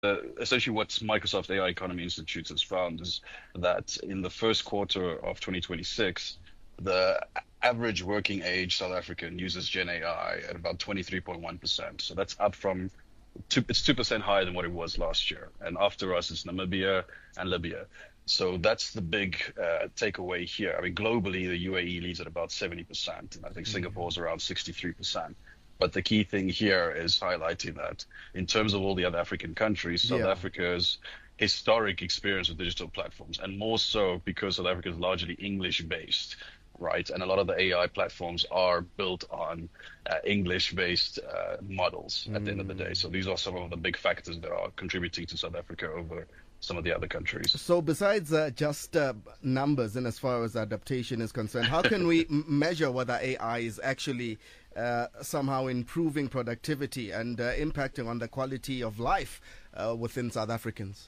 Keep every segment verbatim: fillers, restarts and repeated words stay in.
uh, essentially what Microsoft A I Economy Institute has found is that in the first quarter of twenty twenty-six, the average working age South African uses Gen A I at about twenty-three point one percent. So that's up from two, it's two percent higher than what it was last year. And after us, it's Namibia and Libya. So that's the big uh, takeaway here. I mean, globally, the U A E leads at about seventy percent, and I think Mm. Singapore's around sixty-three percent. But the key thing here is highlighting that in terms of all the other African countries, South Yeah. Africa's historic experience with digital platforms, and more so because South Africa is largely English based, right? And a lot of the A I platforms are built on uh, English based uh, models at the end of the day. Mm. So these are some of the big factors that are contributing to South Africa over some of the other countries. So, besides uh, just uh, numbers and as far as adaptation is concerned, how can we m- measure whether A I is actually uh, somehow improving productivity and uh, impacting on the quality of life uh, within South Africans?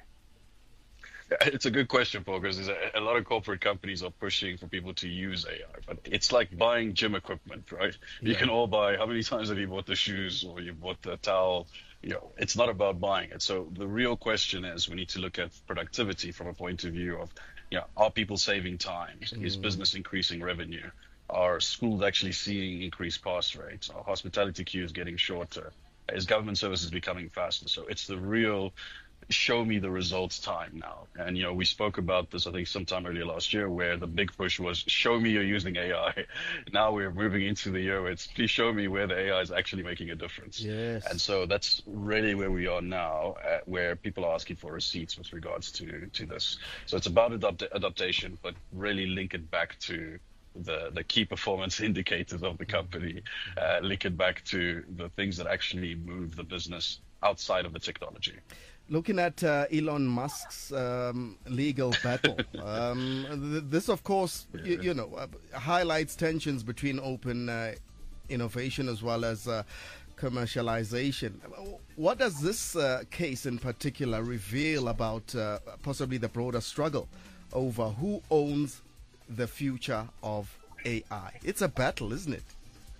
It's a good question, Paul, because there's a, a lot of corporate companies are pushing for people to use A I, but it's like buying gym equipment, right? You Yeah. can all buy. How many times have you bought the shoes or you bought the towel? You know, it's not about buying it. So the real question is, we need to look at productivity from a point of view of, you know, are people saving time? Is Mm. business increasing revenue? Are schools actually seeing increased pass rates? Are hospitality queues getting shorter? Is government services becoming faster? So it's the real show me the results time now. And, you know, we spoke about this, I think, sometime earlier last year, where the big push was show me you're using A I. Now we're moving into the year where it's please show me where the A I is actually making a difference. And Yes. so that's really where we are now, uh, where people are asking for receipts with regards to, to this. So it's about adapt- adaptation, but really link it back to the, the key performance indicators of the company, uh, link it back to the things that actually move the business outside of the technology. Looking at uh, Elon Musk's um, legal battle, um, th- this, of course, you, you know, uh, highlights tensions between open uh, innovation as well as uh, commercialization. What does this uh, case in particular reveal about uh, possibly the broader struggle over who owns the future of A I? It's a battle, isn't it?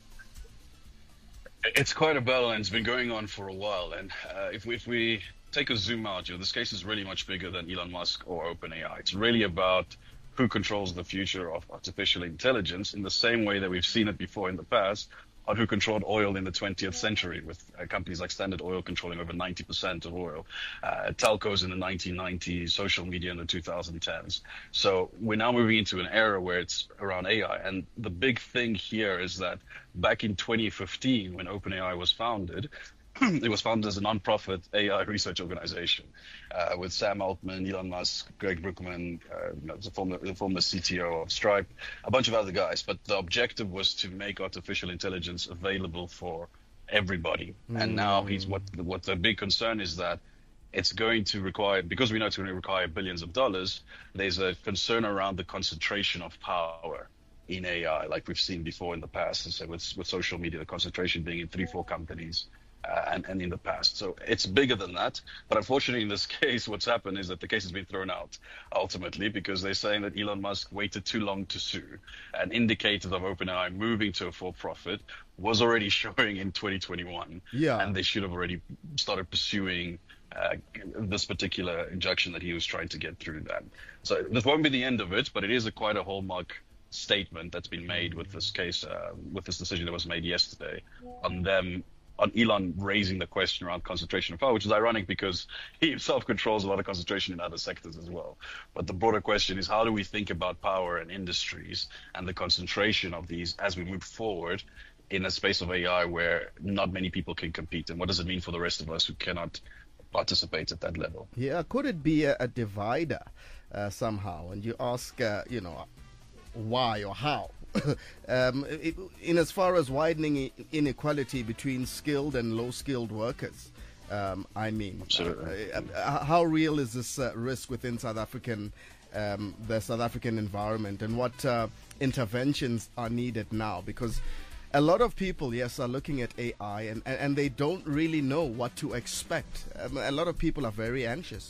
It's quite a battle, and it's been going on for a while. And uh, if we, if we take a zoom out, you know, this case is really much bigger than Elon Musk or OpenAI. It's really about who controls the future of artificial intelligence in the same way that we've seen it before in the past on who controlled oil in the twentieth century, with uh, companies like Standard Oil controlling over ninety percent of oil, uh, telcos in the nineteen nineties, social media in the twenty tens. So we're now moving into an era where it's around A I. And the big thing here is that back in twenty fifteen, when OpenAI was founded, it was founded as a non-profit A I research organization uh, with Sam Altman, Elon Musk, Greg Brookman, uh, you know, the former, the former C T O of Stripe, a bunch of other guys. But the objective was to make artificial intelligence available for everybody. And now he's Mm. what what the big concern is that it's going to require, because we know it's going to require billions of dollars. There's a concern around the concentration of power in A I, like we've seen before in the past. So with with social media, the concentration being in three, four companies uh, and, and in the past. So it's bigger than that. But unfortunately, in this case, what's happened is that the case has been thrown out ultimately because they're saying that Elon Musk waited too long to sue. And indicators of OpenAI moving to a for-profit was already showing in twenty twenty-one. Yeah. And they should have already started pursuing uh, this particular injunction that he was trying to get through that. So this won't be the end of it, but it is a quite a hallmark statement that's been made with this case, uh, with this decision that was made yesterday on them, on Elon raising the question around concentration of power, which is ironic because he himself controls a lot of concentration in other sectors as well. But the broader question is, how do we think about power and industries and the concentration of these as we move forward in a space of A I where not many people can compete? And what does it mean for the rest of us who cannot participate at that level? Yeah, could it be a, a divider uh, somehow? And you ask, uh, you know, why or how? um, it, in as far as widening inequality between skilled and low-skilled workers, um, I mean, Absolutely. uh, uh, how real is this uh, risk within South African, um, the South African environment, and what uh, interventions are needed now? Because a lot of people, yes, are looking at A I and, and, and they don't really know what to expect. Um, a lot of people are very anxious.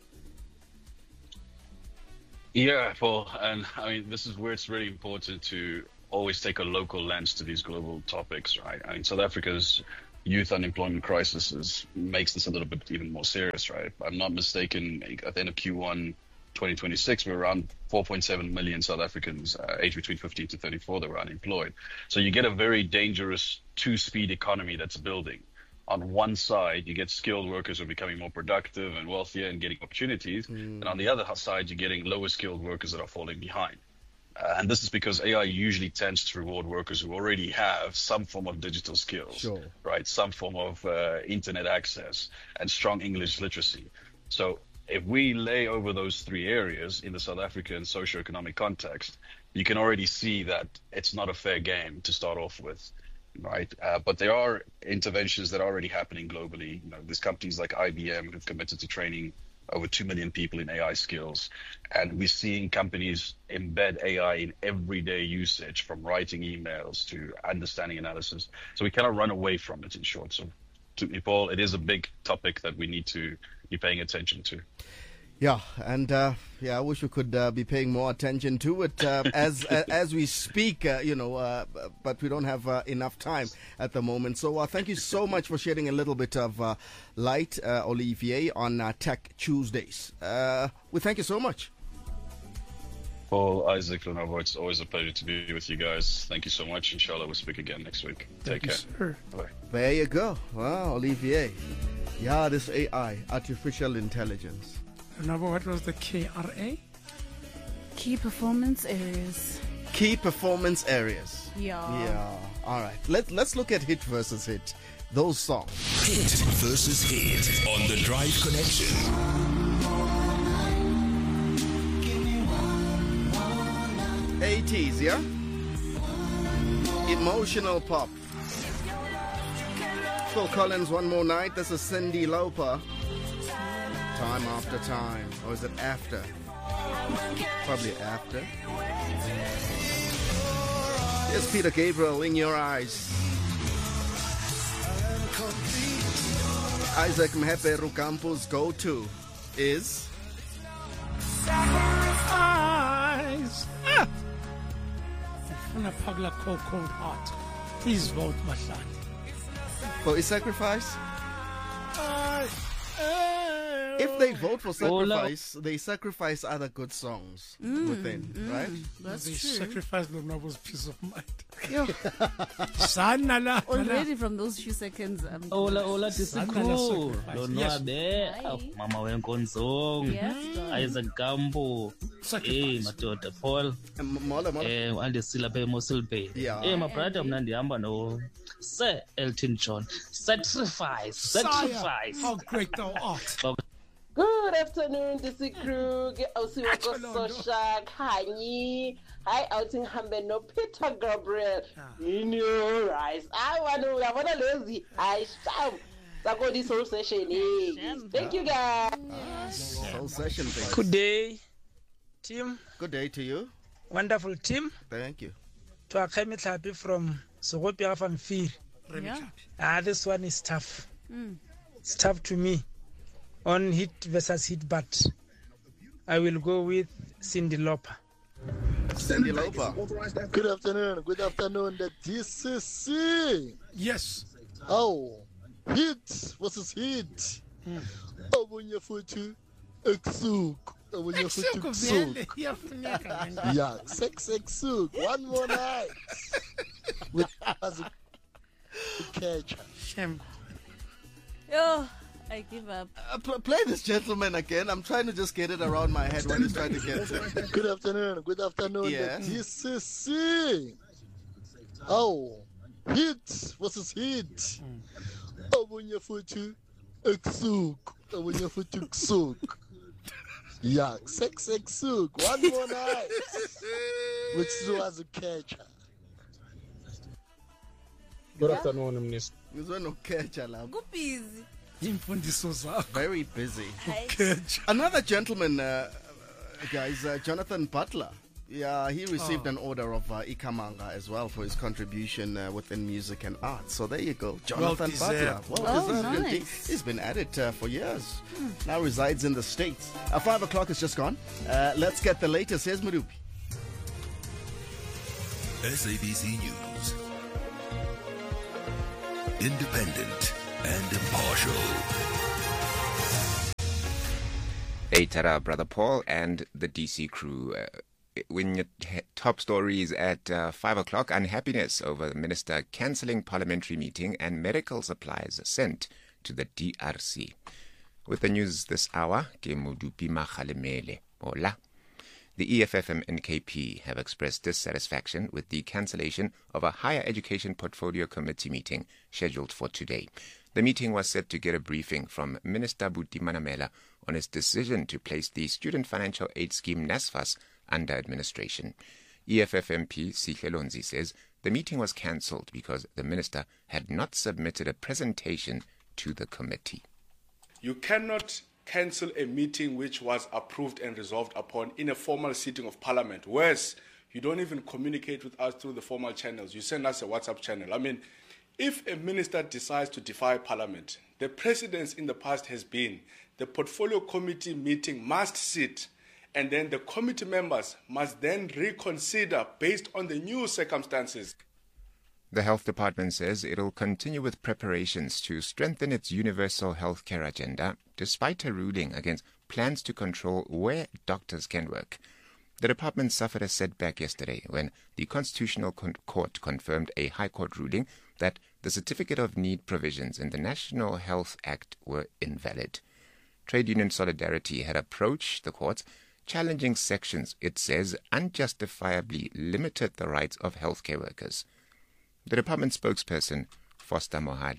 Yeah, Paul, and I mean, this is where it's really important to always take a local lens to these global topics, right? I mean, South Africa's youth unemployment crisis is, makes this a little bit even more serious, right? If I'm not mistaken, at the end of Q one twenty twenty-six, we're around four point seven million South Africans uh, aged between fifteen to thirty-four that were unemployed. So you get a very dangerous two-speed economy that's building. On one side, you get skilled workers who are becoming more productive and wealthier and getting opportunities. Mm. And on the other side, you're getting lower skilled workers that are falling behind. Uh, and this is because A I usually tends to reward workers who already have some form of digital skills, sure. right? Some form of uh, internet access and strong English literacy. So if we lay over those three areas in the South African socioeconomic context, you can already see that it's not a fair game to start off with, right? Uh, but there are interventions that are already happening globally. You know, there's companies like I B M who've committed to training over two million people in A I skills. And we're seeing companies embed A I in everyday usage, from writing emails to understanding analysis. So we cannot run away from it, in short. So to Paul, it is a big topic that we need to be paying attention to. Yeah, and uh, yeah, I wish we could uh, be paying more attention to it uh, as uh, as we speak, uh, you know, uh, but we don't have uh, enough time at the moment. So uh, thank you so much for shedding a little bit of uh, light, uh, Olivier, on uh, Tech Tuesdays. Uh, we thank you so much. Paul, Isaac, Lenovo, it's always a pleasure to be with you guys. Thank you so much. Inshallah, we'll speak again next week. Take Thank care. You, Bye. There you go. Wow, Olivier. Yeah, this A I, artificial intelligence. Remember what was the K R A? Key performance areas. Key performance areas. Yeah. Yeah. All right. Let, let's look at hit versus hit. Those songs. Hit versus hit on the Drive Connection. eighties, yeah? Emotional pop. Phil Collins, One More Night. This is Cyndi Lauper. Time After Time. Or is it After? Probably After. Here's Peter Gabriel, In Your Eyes. Isaac Mhepe Rukampu's go-to is... Sacrifice. Ah! Ifuna Pagla Cold Cold Heart. Please vote Mahlani. For his sacrifice? Uh, If they vote for sacrifice, they sacrifice other good songs Mm, within, mm, right? That's they true. sacrifice Lonabo's peace of mind. Yo, Sana la. already from those few seconds. Um, Ola ola disikru Yes. lonwabe Hi. Aw, mama wenkonzong Yes, darling. Isaac Gambo eh Sacrifice. madoda Paul M- Mola, Mola. eh andisila phe Mossel Bay Yeah. eh my brother mna ndihamba no Sir Elton John. Sacrifice, sacrifice. How great thou art. Good afternoon, D C Crew. Awusiwako Sosha Khanyi. Hi, outing Hambe no Peter Gabriel. In your eyes. I want to. I want to lazy. I sham. Sako this whole session. eh. Thank you, guys. Whole session thing. Good day, team. Good day to you. Wonderful team. Thank you. To Akemi Tlapi from Sogopia Famfir. yeah. Ah, this one is tough. Mm. It's tough to me on hit versus hit, but I will go with Cyndi Lauper. Cyndi Lauper. Good afternoon. Good afternoon. The D C C. Yes. Oh, hit versus hit. Obunye futhi eksuk. Obunye futhi eksuk. Yeah, sex eksuk. One more night. With as a catch. Shame. Yo, I give up. Uh, pl- play this gentleman again. I'm trying to just get it around my head what he's trying to get to. Good afternoon. Good afternoon. Yeah. The D C C. Oh, hit versus hit. Obunye futhi eksuk. Obunye futhi eksuk. Yeah, sex eksuk. One more night. Which was a catcher. Good afternoon, Minister. This one no catcher, love. Go busy. Imfundiso zakho. Very busy. Catch. Another gentleman, uh, guys, uh, Jonathan Butler. Yeah, he received Oh. an order of uh, Ikamanga as well for his contribution uh, within music and art. So there you go, Jonathan Butler. deserved. Well Oh, deserved. nice. Indeed. He's been at it uh, for years. Now resides in the States. Uh, five o'clock is just gone. Uh, let's get the latest. Here's Marupi. S A B C News. independent and impartial. Hey, ta-da, Brother Paul and the D C crew. Uh, when your t- top stories at uh, five o'clock, unhappiness over the minister cancelling parliamentary meeting and medical supplies sent to the D R C. With the news this hour, ke Modupi Makgalemele. Hola. The E F F M N K P have expressed dissatisfaction with the cancellation of a higher education portfolio committee meeting scheduled for today. The meeting was set to get a briefing from Minister Buti Manamela on his decision to place the Student Financial Aid Scheme NSFAS under administration. E F F M P Sihle Lonzi says the meeting was cancelled because the minister had not submitted a presentation to the committee. You cannot cancel a meeting which was approved and resolved upon in a formal sitting of Parliament. Worse, you don't even communicate with us through the formal channels. You send us a WhatsApp channel. I mean, if a minister decides to defy Parliament, the precedence in the past has been the portfolio committee meeting must sit, and then the committee members must then reconsider based on the new circumstances. The Health Department says it will continue with preparations to strengthen its universal healthcare agenda, despite a ruling against plans to control where doctors can work. The department suffered a setback yesterday when the Constitutional Con- Court confirmed a High Court ruling that the Certificate of Need provisions in the National Health Act were invalid. Trade Union Solidarity had approached the courts, challenging sections it says unjustifiably limited the rights of healthcare workers. The department spokesperson, Foster Mohali.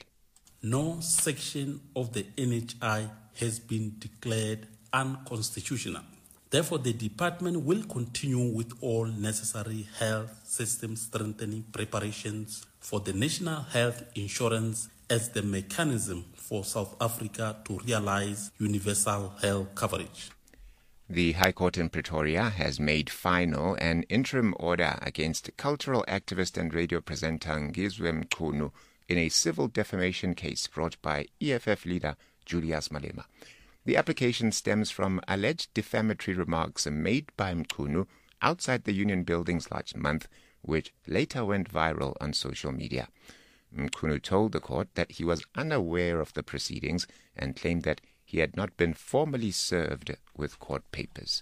No section of the N H I has been declared unconstitutional. Therefore, the department will continue with all necessary health system strengthening preparations for the National Health Insurance as the mechanism for South Africa to realize universal health coverage. The High Court in Pretoria has made final an interim order against cultural activist and radio presenter Ngizwe Mchunu in a civil defamation case brought by E F F leader Julius Malema. The application stems from alleged defamatory remarks made by Mchunu outside the Union buildings last month, which later went viral on social media. Mchunu told the court that he was unaware of the proceedings and claimed that he had not been formally served with court papers.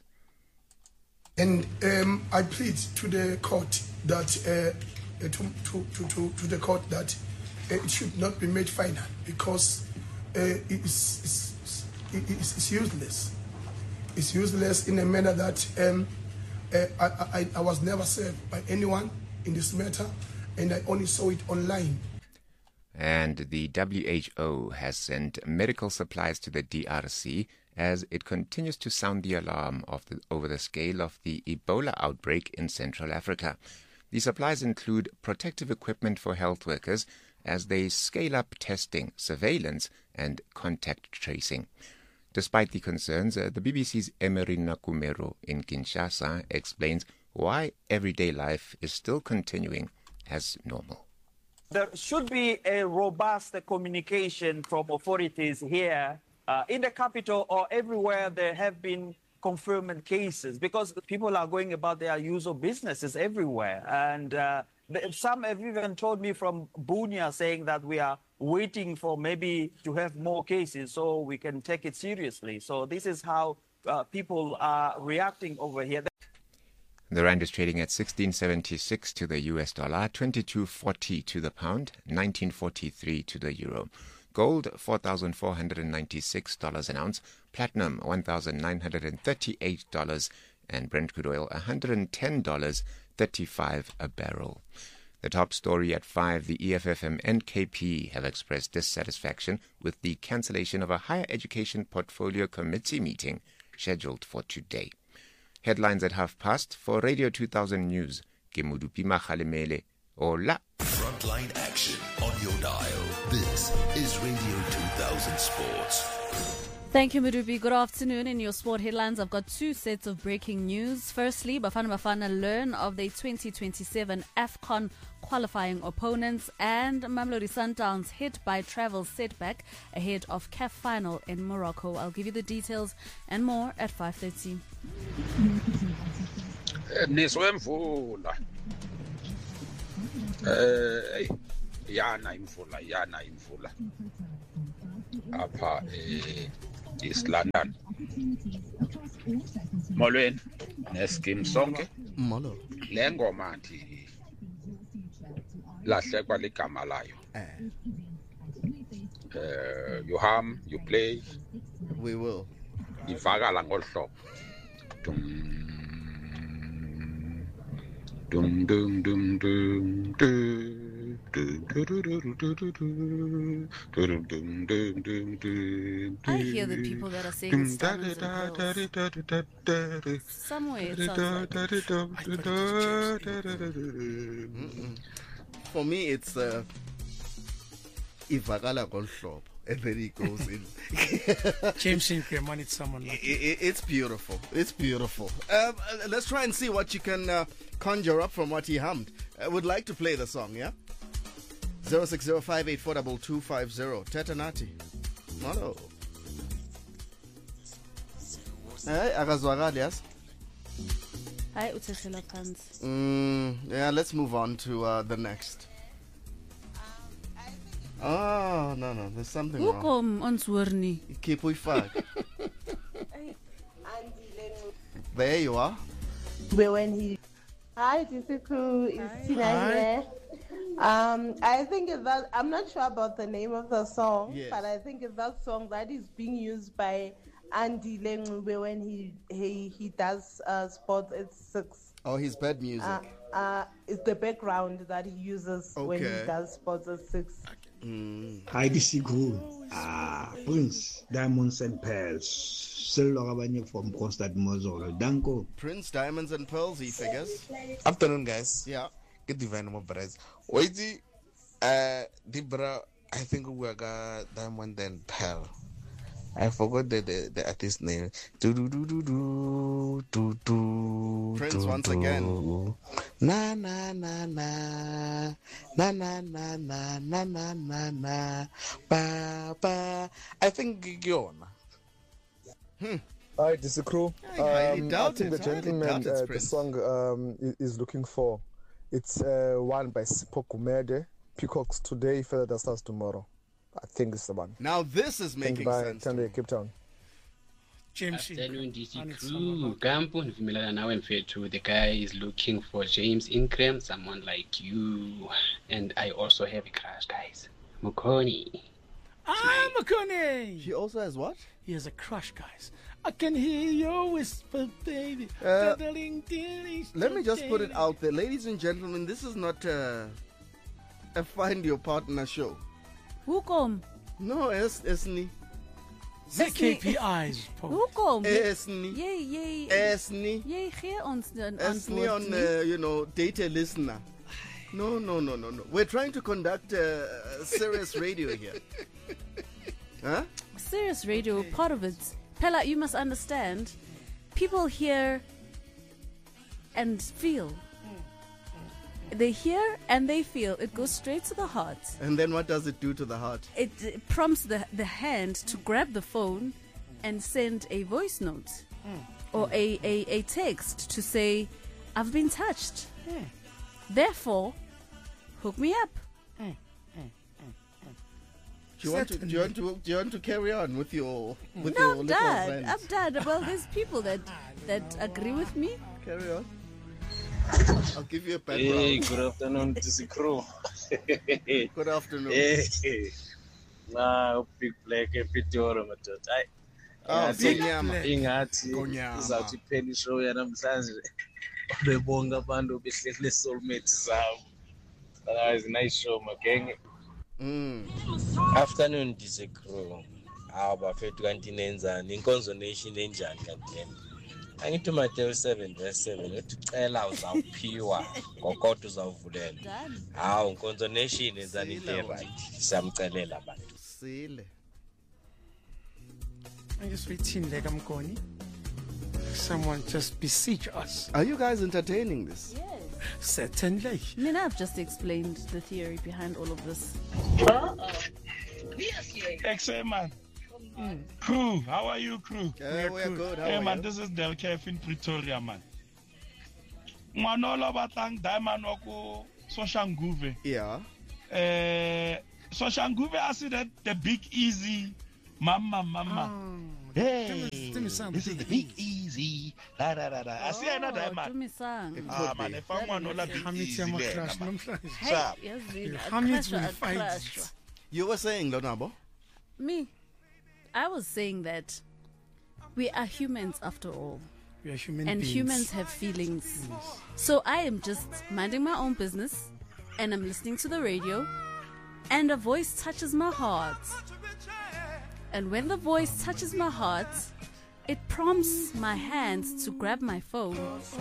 And um, I plead to the court that uh, to, to, to, to, to the court that uh, it should not be made final because uh, it is it's, it's, it's useless. It's useless in a manner that um, uh, I, I, I was never served by anyone in this matter, and I only saw it online. And the W H O has sent medical supplies to the D R C as it continues to sound the alarm of the, over the scale of the Ebola outbreak in Central Africa. The supplies include protective equipment for health workers as they scale up testing, surveillance, and contact tracing. Despite the concerns, uh, the B B C's Emery Nakumero in Kinshasa explains why everyday life is still continuing as normal. There should be a robust communication from authorities here uh, in the capital or everywhere there have been confirmed cases, because people are going about their usual businesses everywhere. And uh, some have even told me from Bunia saying that we are waiting for maybe to have more cases so we can take it seriously. So this is how uh, people are reacting over here. The rand is trading at sixteen seventy-six to the U S dollar, twenty-two forty to the pound, nineteen forty-three to the euro. Gold, four thousand four hundred ninety-six dollars an ounce. Platinum, one thousand nine hundred thirty-eight dollars. And Brent crude oil, one hundred ten dollars and thirty-five cents a barrel. The top story at five, the E F F M N K P have expressed dissatisfaction with the cancellation of a higher education portfolio committee meeting scheduled for today. Headlines at half past for Radio two thousand News. Ke Modupi Makgalemele. Hola. Frontline action on your dial. This is Radio two thousand Sports. Thank you, Mudubi. Good afternoon. In your sport headlines, I've got two sets of breaking news. Firstly, Bafana Bafana learn of the twenty twenty-seven AFCON qualifying opponents, and Mamelodi Sundowns hit by travel setback ahead of C A F final in Morocco. I'll give you the details and more at five thirty. Niswemvula. Eh, yana imvula yana imvula apha eh East London. Molweni neskim sonke. Molo. Le ngoma nthi lahlekwa ligama layo. Eh. Uh, you hum, you play. We will. Ivakala ngolu hlobo. Dum dum dum dum dum. I hear the people that are saying Stars and Pearls. Somewhere it sounds like. For me, it's uh, Ivagala Golshop. And then he goes in. James Ingram wanted someone like it, it, It's beautiful. It's beautiful. Um, uh, let's try and see what you can uh, conjure up from what he hummed. I would like to play the song, yeah? zero six zero five eight four two two five zero. Tetanati. Hello. Hey, akazwakali yes? Hi, uthethela phansi. Mm, yeah, let's move on to uh, the next. Oh, no, no, there's something wrong. Ukom onswerni. Keep we fuck. There you are. But when he... Hi, D C Crew. It's Tina here. Um, I think it's that... I'm not sure about the name of the song, yes. But I think it's that song that is being used by Andy Lengube when he he, he does uh, sports at six. Oh, his bed music. Uh, uh, it's the background that he uses okay. when he does sports at six. Mm. Hi, D C Crew. Ah, Prince, Diamonds and Pearls. Still from Constant Mozolo. Danko. Prince, Diamonds and Pearls, he figures. Afternoon, guys. Yeah. Good divine, my brothers. Waiti, uh, Dibra, I think we got Diamond and Pearl. I forgot the, the, the artist name. Do do do do do do do. Prince do, once do. again. Na na na na na na na na na na na na ba ba. I think Gigiona. Hmm. Hi, this is Crew. I, um, I think the gentleman uh, the song um, is looking for. It's uh, one by Sipho Gumede, Peacocks Today, Feather Stars Tomorrow. I think it's the one. Now this is making sense. Thank you, Cape Town. James Afternoon, D C Crew. Gampo, now and to the guy is looking for James Ingram, someone like you. And I also have a crush, guys. Mukoni. Ah, Mukoni! He also has what? He has a crush, guys. I can hear your whisper, baby. Uh, let me just put it out there. Ladies and gentlemen, this is not uh, a find your partner show. Hukom? No, es esni. The K P Is. Hukom? Esni. Yay, yay. Esni. Yay, here on Esni on, uh, you know, data listener. No, no, no, no, no. We're trying to conduct uh, serious radio here. Huh? Serious radio, okay. Part of it. Pella, you must understand. People hear and feel. They hear and they feel. It goes straight to the heart. And then what does it do to the heart? It, it prompts the, the hand to grab the phone and send a voice note mm. or a, a, a text to say, I've been touched. Mm. Therefore, hook me up. Mm. Do you, want to, do, you want to, do you want to carry on with your with no, your I'm little done. friends? I'm done. Well, there's people that that agree with me. Carry on. I'll give you a background. Hey, good afternoon, D C Crew. Good afternoon. Hey, nah, big black Pitora madoda. Hayi. Oh, Gonyama. Ingathi izawuthi iphela ishow yanamhlanje. Bebonga abantu behlele soulmate zabo. Otherwise, nice show, magenge. Mm. Afternoon, D C Crew. Awu bafethu kanti nenzani? Inkonzo nation enjani kanti yena? Angithi Matthew seven verse seven uthi cela uzawuphiwa ngokodwa uzawuvulelwa. Hawu inkonzo nation enzani into right. Siyamcelela abantu. Sile. Angiswithini le kaMkoni. Someone just beseech us. Are you guys entertaining this? Yes. Certainly. I mean, I've just explained the theory behind all of this. Uh-oh. Excellent, man. Mm. Crew, how are you, crew? Yeah, we are good. How hey, are man, you? this is Del Kef in Pretoria, man. Manolo batang diamond wako Soshanguve. Yeah. Uh, so Shanguve asked that the Big Easy, Mama, Mama. Oh, hey, Timmy Sam, this is the Big Easy. Da, da, da, da. I see another man. Dumisang. Ah, man, if I want to Big Easy, there, man. Hey, yazini, akrashwa, akrashwa. You were saying, Lonabo? Me, I was saying that we are humans after all. We are human and beings. humans have feelings. So I am just minding my own business and I'm listening to the radio and a voice touches my heart. And when the voice touches my heart, it prompts my hands to grab my phone